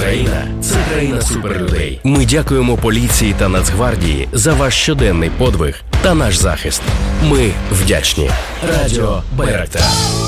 Україна – це країна суперлюдей. Ми дякуємо поліції та Нацгвардії за ваш щоденний подвиг та наш захист. Ми вдячні. Радіо Байрактар.